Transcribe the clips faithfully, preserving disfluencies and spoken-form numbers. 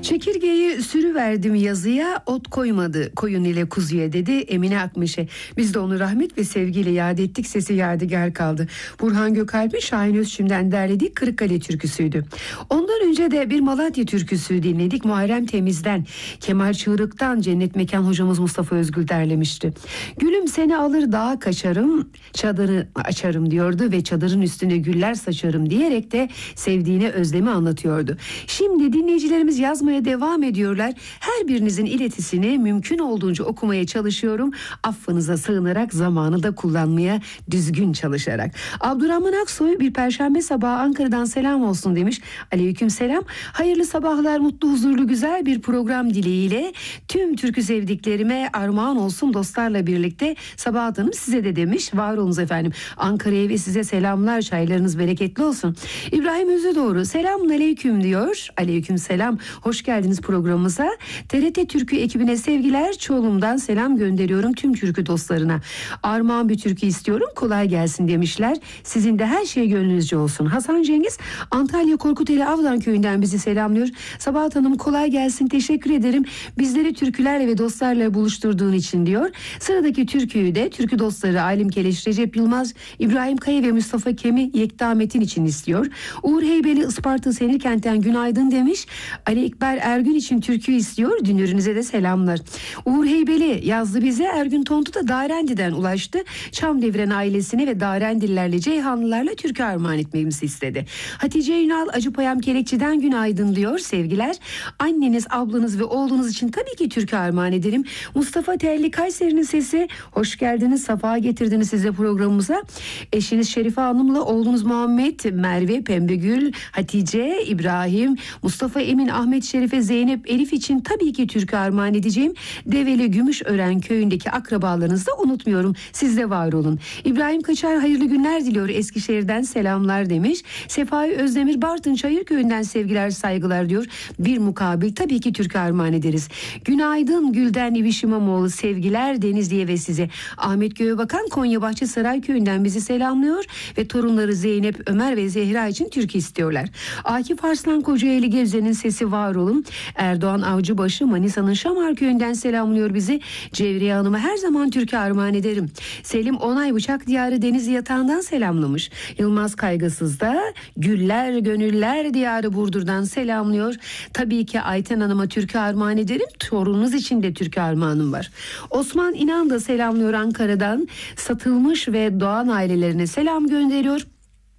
Çekirgeyi sürüverdim yazıya, ot koymadı koyun ile kuzuya dedi Emine Akmeşe. Biz de onu rahmet ve sevgiyle yad ettik, sesi yadigar kaldı. Burhan Gökalp'in Şahin Özçim'den derlediği Kırıkkale türküsüydü. Ondan önce de bir Malatya türküsü dinledik. Muharrem Temiz'den, Kemal Çığırık'tan Cennet Mekan hocamız Mustafa Özgül derlemişti. Gülüm seni alır dağa kaçarım, çadırı açarım diyordu ve çadırın üstüne güller saçarım diyerek de sevdiğine özlemi anlatıyordu. Şimdi dinleyicilerimiz yazmaya devam ediyorlar. Her birinizin iletisini mümkün olduğunca okumaya çalışıyorum. Affınıza sığınarak, zamanı da kullanmaya düzgün çalışarak. Abdurrahman Aksoy bir perşembe sabahı Ankara'dan selam olsun demiş. Aleyküm selam. Hayırlı sabahlar, mutlu, huzurlu, güzel bir program dileğiyle tüm türkü sevdiklerime armağan olsun dostlarla birlikte. Sabahat Hanım size de demiş. Var olunuz efendim. Ankara'ya ve size selamlar. Çaylarınız bereketli olsun. İbrahim Özüdoğru selamun aleyküm diyor. Aleyküm selam. Hoş geldiniz programımıza. T R T Türkü ekibine sevgiler. Çorum'dan selam gönderiyorum tüm türkü dostlarına. Armağan bir türkü istiyorum. Kolay gelsin demişler. Sizin de her şey gönlünüzce olsun. Hasan Cengiz Antalya Korkuteli Avdan köyünden bizi selamlıyor. Sabahat Hanım kolay gelsin. Teşekkür ederim. Bizleri türkülerle ve dostlarla buluşturduğun için diyor. Sıradaki türküyü de türkü dostları Alim Keleş, Recep Yılmaz, İbrahim Kaya ve Mustafa Kemi Yekta Metin için istiyor. Uğur Heybeli Isparta Senirkent'ten günaydın demiş. Ali İkber Ergün için türkü istiyor. Dünürünüze de selamlar. Uğur Heybeli yazdı bize. Ergün Tontu da Darendi'den ulaştı. Çamdeviren ailesine ve Darendililerle Ceyhanlılarla türkü armağan etmemizi istedi. Hatice Ünal Acıpayam Kelekçi'den günaydın diyor. Sevgiler. Anneniz, ablanız ve oğlunuz için tabii ki türkü armağan ederim. Mustafa Telli Kayseri'nin sesi. Hoş geldiniz. Safa getirdiniz size programımıza. Eşiniz Şerife Hanım'la oğlunuz Muhammed, Merve, Pembegül, Hatice, İbrahim, Mustafa Emin, Ahmet Şerife, Zeynep, Elif için tabii ki türkü armağan edeceğim. Develi Gümüşören köyündeki akrabalarınızı da unutmuyorum. Siz de var olun. İbrahim Kaçar hayırlı günler diliyor. Eskişehir'den selamlar demiş. Sefai Özdemir Bartın Çayırköy'ünden sevgiler saygılar diyor. Bir mukabil tabii ki türkü armağan ederiz. Günaydın Gülden İbiş İmamoğlu sevgiler Denizli'ye ve size. Ahmet Göğebakan Konya Bahçesaray köyünden bizi selamlıyor ve torunları Zeynep, Ömer ve Zehra için türkü istiyorlar. Akif Arslan Kocaeli Gebze'nin sesi var olun. Erdoğan Avcıbaşı Manisa'nın Şamar köyünden selamlıyor bizi. Cevriye Hanım'a her zaman türkü armağan ederim. Selim Onay Bıçak Diyarı Denizli Yatağı'ndan selamlamış. Yılmaz Kaygısız da Güller Gönüller Diyarı Burdur'dan selamlıyor. Tabii ki Ayten Hanım'a türkü armağan ederim. Torununuz için de türkü armağanım var. Osman İnan da selamlıyor Ankara'dan. Satılmış ve Doğan ailelerine selam gönderiyor.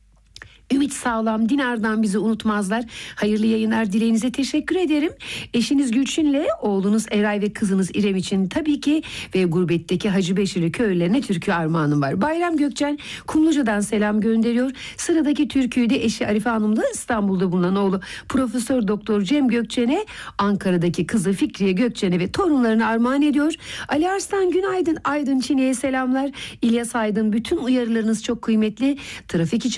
Ümit Sağlam Dinar'dan bizi unutmazlar. Hayırlı yayınlar dileğinize teşekkür ederim. Eşiniz Gülçin'le oğlunuz Eray ve kızınız İrem için tabii ki ve gurbetteki Hacı Beşirli köylerine türkü armağanım var. Bayram Gökçen Kumluca'dan selam gönderiyor. Sıradaki türküyü de eşi Arife Hanım'la İstanbul'da bulunan oğlu Profesör Doktor Cem Gökçen'e, Ankara'daki kızı Fikriye Gökçen'e ve torunlarını armağan ediyor. Ali Arslan günaydın. Aydın Çine'ye selamlar. İlyas Aydın bütün uyarılarınız çok kıymetli. Trafik için